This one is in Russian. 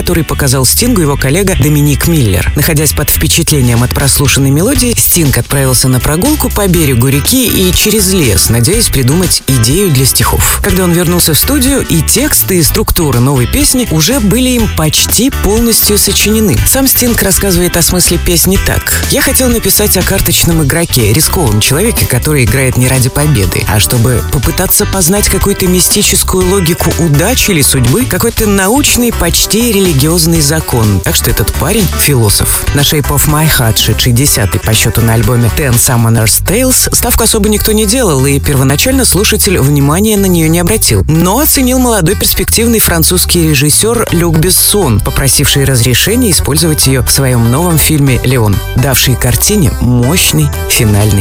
который показал Стингу его коллега Доминик Миллер. Находясь под впечатлением от прослушанной мелодии, Стинг отправился на прогулку по берегу реки и через лес, надеясь придумать идею для стихов. Когда он вернулся в студию, и тексты, и структура новой песни уже были им почти полностью сочинены. Сам Стинг рассказывает о смысле песни так. «Я хотел написать о карточном игроке, рисковом человеке, который играет не ради победы, а чтобы попытаться познать какую-то мистическую логику удачи или судьбы, какой-то научный, почти религиозный закон. Так что этот парень — философ». На Shape of My Heart, шедший 10-й по счету на альбоме Ten Summoners Tales, ставку особо никто не делал, и первоначально слушатель внимания на нее не обратил. Но оценил молодой перспективный французский режиссер Люк Бессон, попросивший разрешения использовать ее в своем новом фильме «Леон», давший картине мощный финальный